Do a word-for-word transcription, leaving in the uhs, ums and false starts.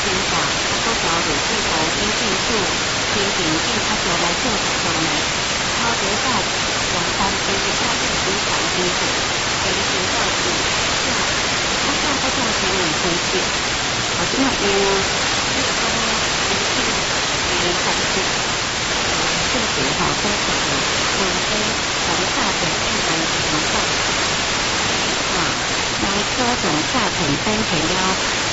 精华，多条乳制头因菌素，天顶并它就来做手术呢。超得到两三千以下的生产基础，给学校是下，它下不到全年推荐。我今天呢，这个不是没产出，这个好多种的，有些红大粉一般红大。来多种下层分前腰。